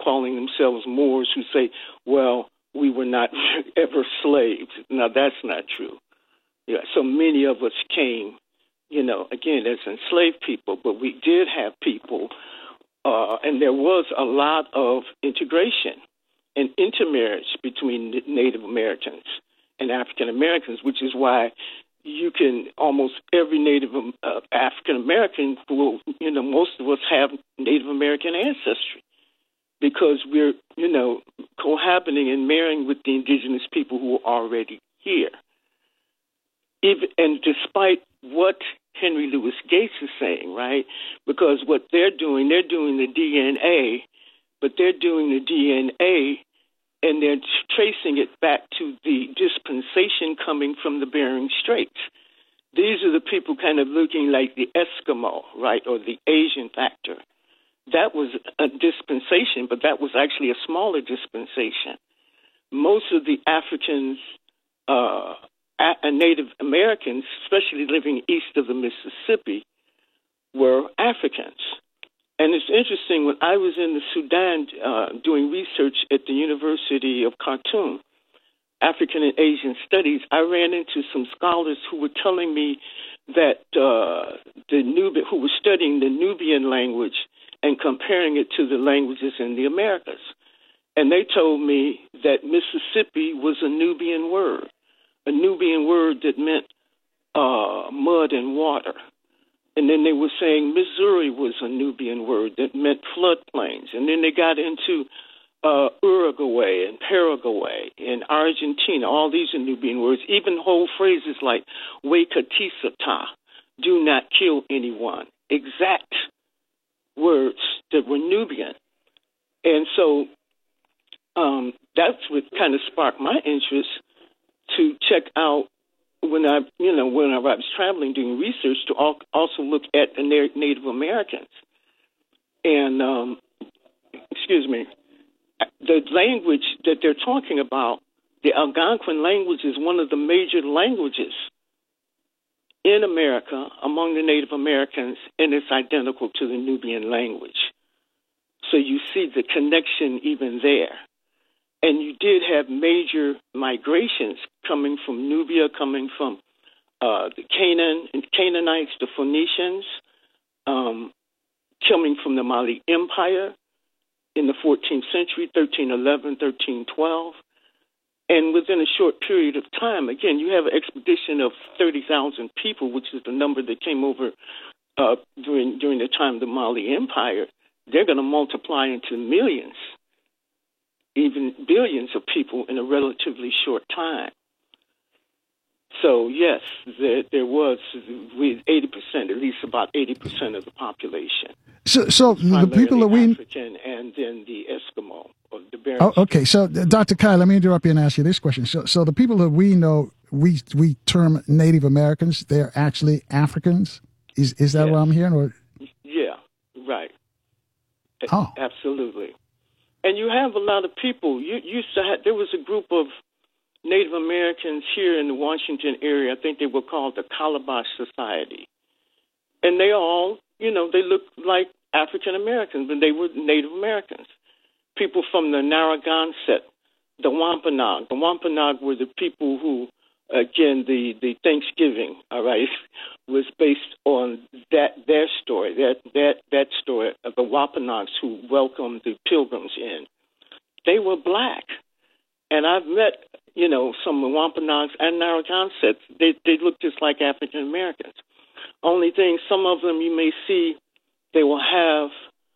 calling themselves Moors who say, well, we were not ever slaves. Now, that's not true. Yeah, so many of us came, again, as enslaved people, but we did have people, and there was a lot of integration and intermarriage between Native Americans and African Americans, which is why you can almost every Native African American will, most of us have Native American ancestry because we're, cohabiting and marrying with the indigenous people who are already here. And despite what Henry Louis Gates is saying, right? Because what they're doing the DNA, but they're doing the DNA and they're tracing it back to the dispensation coming from the Bering Straits. These are the people kind of looking like the Eskimo, right, or the Asian factor. That was a dispensation, but that was actually a smaller dispensation. Most of the Africans, Native Americans, especially living east of the Mississippi, were Africans. And it's interesting, when I was in the Sudan doing research at the University of Khartoum, African and Asian Studies, I ran into some scholars who were telling me that who were studying the Nubian language and comparing it to the languages in the Americas. And they told me that Mississippi was a Nubian word that meant mud and water. And then they were saying Missouri was a Nubian word that meant floodplains. And then they got into Uruguay and Paraguay and Argentina. All these are Nubian words. Even whole phrases like Wekatisata, do not kill anyone. Exact words that were Nubian. And so that's what kind of sparked my interest to check out when I was traveling doing research to also look at the Native Americans. And, the language that they're talking about, the Algonquin language, is one of the major languages in America among the Native Americans, and it's identical to the Nubian language. So you see the connection even there. And you did have major migrations coming from Nubia, coming from the Canaanites, the Phoenicians, coming from the Mali Empire in the 14th century, 1311, 1312. And within a short period of time, again, you have an expedition of 30,000 people, which is the number that came over during the time of the Mali Empire. They're going to multiply into millions, even billions of people in a relatively short time. So, yes, there was 80%, at least about 80% of the population. So the people that we... African and then the Eskimo, or the Bering. Oh, okay. So, Dr. Kai, let me interrupt you and ask you this question. So the people that we know, we term Native Americans, they're actually Africans? Is that what I'm hearing? Or? Yeah, right. Oh. Absolutely. And you have a lot of people. There was a group of Native Americans here in the Washington area. I think they were called the Calabash Society. And they all, they looked like African Americans, but they were Native Americans. People from the Narragansett, the Wampanoag. The Wampanoag were the people who, again, the Thanksgiving, all right, was based on their story, that story of the Wampanoags who welcomed the Pilgrims in. They were black. And I've met, some Wampanoags and Narragansetts. They look just like African Americans. Only thing, some of them you may see, they will have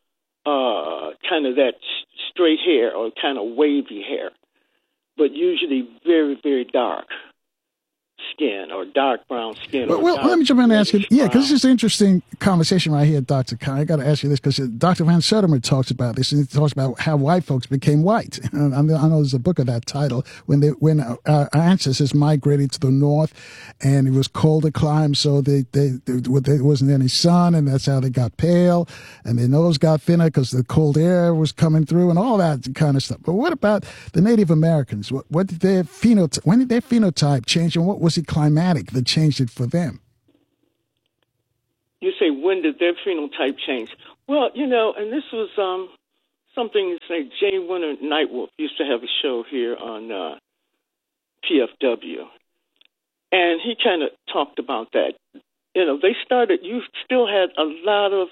kind of that straight hair or kind of wavy hair, but usually very, very dark skin or dark brown skin. Well, let me jump in and ask you, because this is an interesting conversation right here, Dr. Kai. I got to ask you this because Dr. Van Sertima talks about this, and he talks about how white folks became white. And I know there's a book of that title, when our ancestors migrated to the north, and it was colder climate, so there wasn't any sun, and that's how they got pale, and their nose got thinner because the cold air was coming through, and all that kind of stuff. But what about the Native Americans? When did their phenotype change, and what was it climatic that changed it for them? You say, when did their phenotype change? Well, and this was something to say. Jay Winter Nightwolf used to have a show here on PFW, and he kind of talked about that. They started. You still had a lot of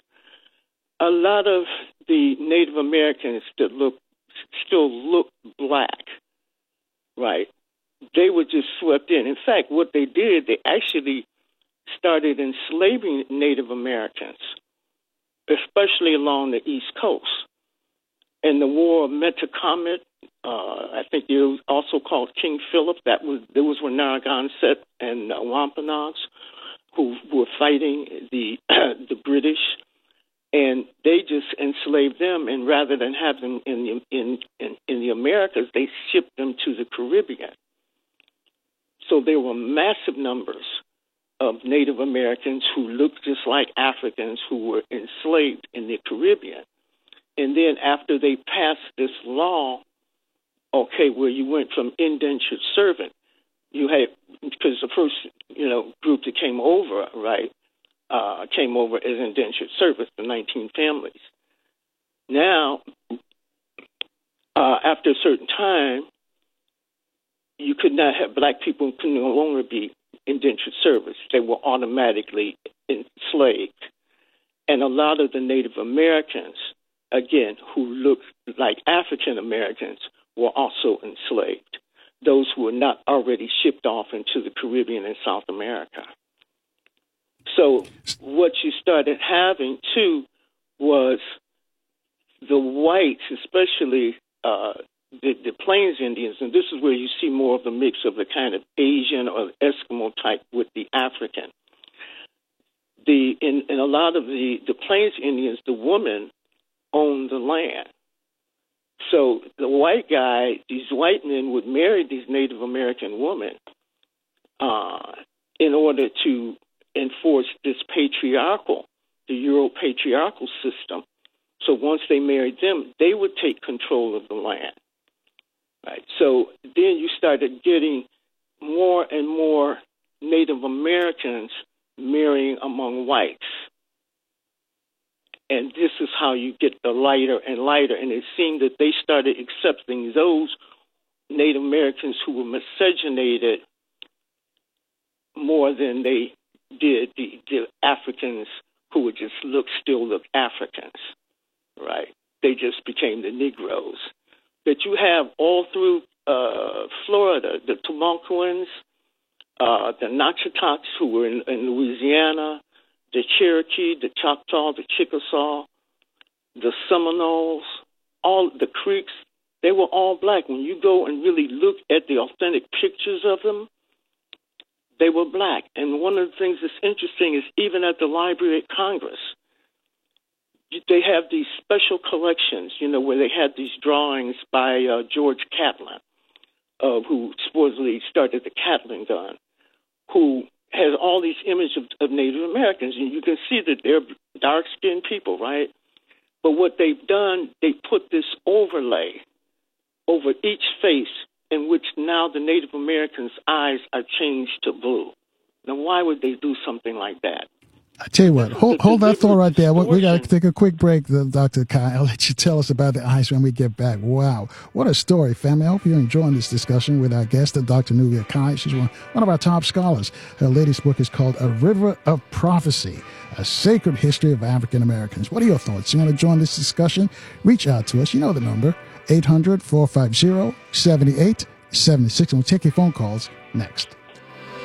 the Native Americans that still look black, right? They were just swept in. In fact, what they did, they actually started enslaving Native Americans, especially along the East Coast. And the War of Metacomet, I think it was also called King Philip. Those were Narragansett and Wampanoags who were fighting the British, and they just enslaved them. And rather than have them in the Americas, they shipped them to the Caribbean. So there were massive numbers of Native Americans who looked just like Africans who were enslaved in the Caribbean. And then after they passed this law, where you went from indentured servant, you had, because the first, group that came over, right, came over as indentured servants, the 19 families. Now, after a certain time, you could not have, black people could no longer be indentured servants. They were automatically enslaved. And a lot of the Native Americans, again, who looked like African Americans, were also enslaved. Those who were not already shipped off into the Caribbean and South America. So what you started having, too, was the whites, especially the Plains Indians, and this is where you see more of the mix of the kind of Asian or Eskimo type with the African. In a lot of the Plains Indians, the women owned the land. So the white guy, these white men would marry these Native American women in order to enforce this the Euro-patriarchal system. So once they married them, they would take control of the land. Right. So then you started getting more and more Native Americans marrying among whites. And this is how you get the lighter and lighter. And it seemed that they started accepting those Native Americans who were miscegenated more than they did the Africans who would just still look Africans, right? They just became the Negroes. That you have all through Florida, the Tumaquans, the Natchitoches who were in Louisiana, the Cherokee, the Choctaw, the Chickasaw, the Seminoles, all the Creeks, they were all black. When you go and really look at the authentic pictures of them, they were black. And one of the things that's interesting is even at the Library of Congress, they have these special collections, where they had these drawings by George Catlin, who supposedly started the Catlin gun, who has all these images of Native Americans, and you can see that they're dark-skinned people, right? But what they've done, they put this overlay over each face in which now the Native Americans' eyes are changed to blue. Now, why would they do something like that? I tell you what, hold that thought right there. We got to take a quick break, Dr. Kai. I'll let you tell us about the eyes when we get back. Wow. What a story, family. I hope you're enjoying this discussion with our guest, Dr. Nubia Kai. She's one of our top scholars. Her latest book is called A River of Prophecy, A Sacred History of African Americans. What are your thoughts? You want to join this discussion? Reach out to us. You know the number, 800-450-7876. And we'll take your phone calls next.